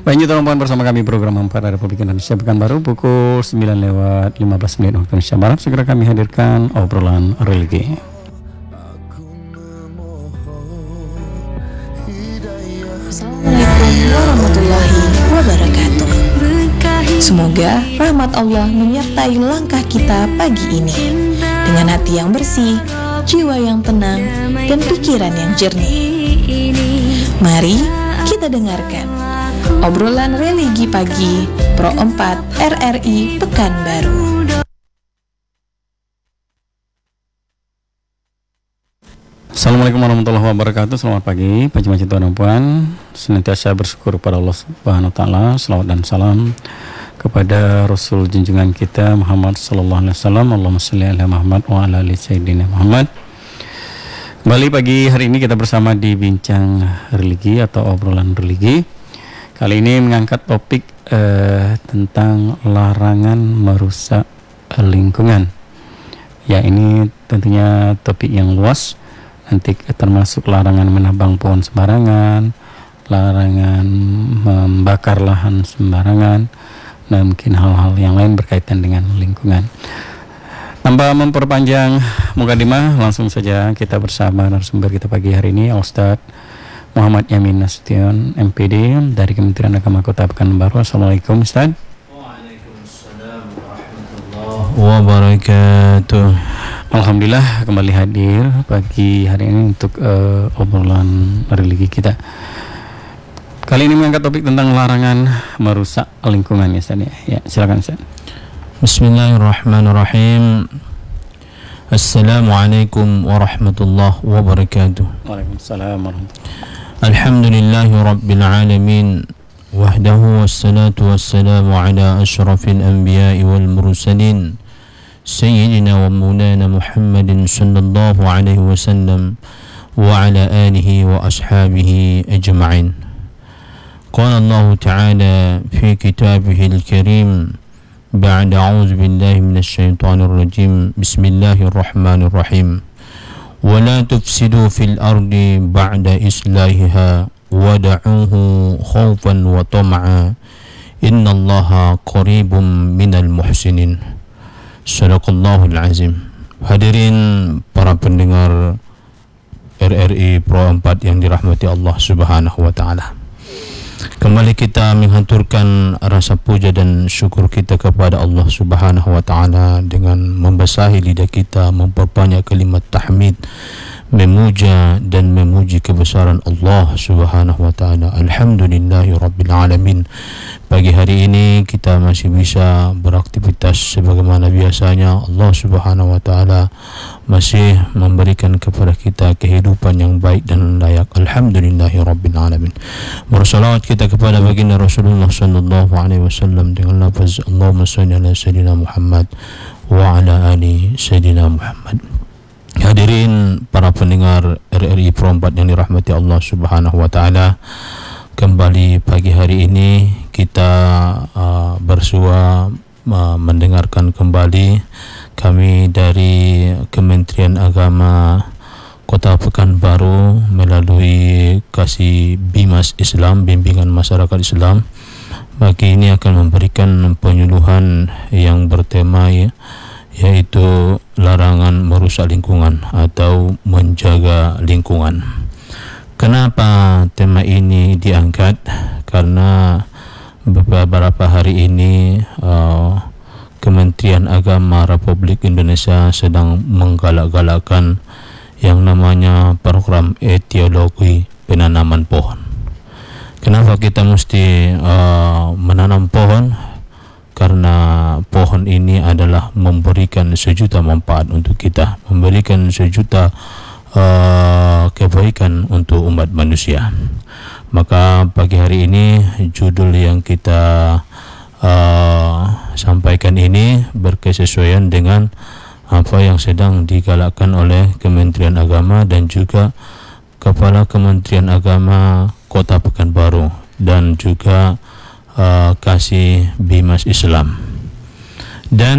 Lanjut teman bersama kami program Ampara Republik Indonesia Pekanbaru pukul 9:15 waktu Indonesia Barat. Segera kami hadirkan obrolan religi. Assalamualaikum warahmatullahi wabarakatuh. Semoga rahmat Allah menyertai langkah kita pagi ini dengan hati yang bersih, jiwa yang tenang, dan pikiran yang jernih. Mari kita dengarkan obrolan religi pagi Pro 4 RRI Pekanbaru. Assalamualaikum warahmatullahi wabarakatuh. Selamat pagi, Pak Jemaah Tuan dan Puan. Senantiasa bersyukur pada Allah Subhanahu wa taala. Selawat dan salam kepada Rasul junjungan kita Muhammad sallallahu alaihi wasallam. Allahumma shalli ala Muhammad wa ala ali sayyidina Muhammad. Kembali pagi hari ini kita bersama di Bincang Religi atau obrolan religi. Kali ini mengangkat topik tentang larangan merusak lingkungan. Ya, ini tentunya topik yang luas. Nanti termasuk larangan menebang pohon sembarangan, larangan membakar lahan sembarangan, dan mungkin hal-hal yang lain berkaitan dengan lingkungan. Tanpa memperpanjang mukadimah, langsung saja kita bersama narasumber kita pagi hari ini, Ustaz Muhammad Yamin Nasution, MPD dari Kementerian Agama Kota Pekanbaru. Assalamualaikum Ustaz. Waalaikumsalam warahmatullahi wabarakatuh. Alhamdulillah kembali hadir pagi hari ini untuk obrolan religi kita. Kali ini mengangkat topik tentang larangan merusak lingkungan ya Ustaz. Ya, silakan Ustaz. Bismillahirrahmanirrahim. Assalamualaikum warahmatullahi wabarakatuh. Waalaikumsalam warahmatullahi wabarakatuh. Alhamdulillahi rabbil alamin. Wahdahu wassalatu wassalamu ala asyrafil anbiya'i wal mursalin. Sayyidina wa maulana Muhammadin sallallahu alaihi wasallam wa ala alihi wa ashabihi ajma'in. Qala Allah Ta'ala fi kitabihil karim بعد أعوذ بالله من الشيطان الرجيم بسم الله الرحمن الرحيم ولا تفسدوا في الأرض بعد إصلاحها ودعوه خوفا وطمعا إن الله قريب من المحسنين. Sadaqallahul Azim. Hadirin para pendengar RRI Pro 4 yang dirahmati Allah Subhanahu wa taala. Kembali kita menghaturkan rasa puja dan syukur kita kepada Allah Subhanahu wa taala dengan membasahi lidah kita, memperbanyak kalimat tahmid, memuja dan memuji kebesaran Allah Subhanahu wa taala. Alhamdulillahi rabbil alamin. Pagi hari ini kita masih bisa beraktivitas sebagaimana biasanya. Allah Subhanahu wa taala masih memberikan kepada kita kehidupan yang baik dan layak. Alhamdulillahi rabbil alamin. Bersalawat kita kepada baginda Rasulullah sallallahu alaihi wasallam dengan lafaz Allahumma shalli ala sayyidina Muhammad wa ala ali sayyidina Muhammad. Hadirin para pendengar RRI Pro 4 yang dirahmati Allah Subhanahu wa taala, kembali pagi hari ini kita bersua mendengarkan kembali kami dari Kementerian Agama Kota Pekanbaru melalui Kasih Bimas Islam, Bimbingan Masyarakat Islam. Pagi ini akan memberikan penyuluhan yang bertema yaitu larangan merusak lingkungan atau menjaga lingkungan. Kenapa tema ini diangkat? Karena beberapa hari ini Kementerian Agama Republik Indonesia sedang menggalak-galakkan yang namanya program etiologi penanaman pohon. Kenapa kita mesti menanam pohon? Karena pohon ini adalah memberikan sejuta manfaat untuk kita, memberikan sejuta kebaikan untuk umat manusia. Maka pagi hari ini judul yang kita sampaikan ini berkesesuaian dengan apa yang sedang digalakkan oleh Kementerian Agama dan juga Kepala Kementerian Agama Kota Pekanbaru dan juga Kasih Bimas Islam. Dan